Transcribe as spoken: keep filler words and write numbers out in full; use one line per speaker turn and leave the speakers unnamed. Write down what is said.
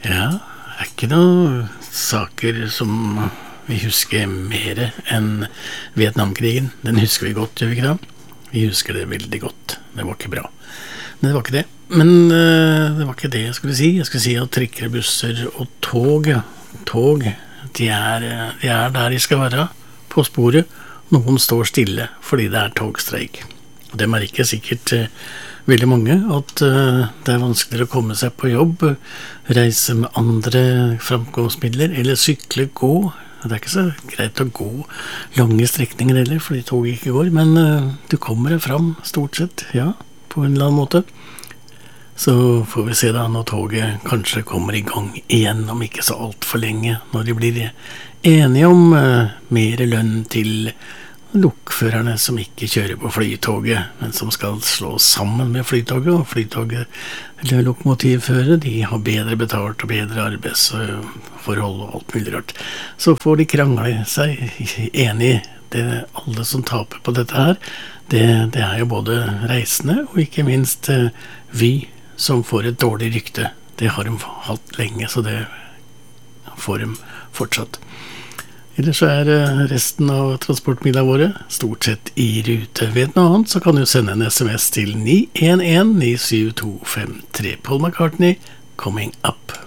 Ja, det er ikke noen saker som vi husker mer enn Vietnamkrigen. Den husker vi godt, gjør vi ikke det? Vi husker det veldig godt. Det var ikke bra. Men det var ikke det. Men uh, det var ikke det jeg skulle si. Jeg skulle si at trikker, busser og tog, tog, de er, de er der de skal være, på sporet. Noen står stille fordi det er togstreik. Og det merker sikkert uh, veldig mange at uh, det er vanskeligere å komme seg på jobb, reise med andre framkomstmidler, eller sykle, gå. Det er ikke så greit å gå lange strekninger heller, fordi toget ikke går, men uh, du kommer deg fram stort sett, ja, på en eller annen måte. Så får vi se da når toget kanskje kommer i gang igjen, om ikke så alt for lenge, når de blir enige om uh, mer lønn til lokførerne som ikke kjører på flytoget, men som skal slå sammen med flytoget, og flytoget, eller lokomotivførere, de har bedre betalt og bedre arbeidsforhold og alt mulig rart. Så får de krangle seg enig. Det alle som taper på dette her, det, det er jo både reisende, og ikke minst eh, vi som får et dårlig rykte. Det har de hatt lenge, så det får de fortsatt. Ellers så er resten av transportmidlene våre stort sett i rute. Vet noe annet, så kan du sende en sms til ni en en ni syv to fem tre. Paul McCartney, Coming Up.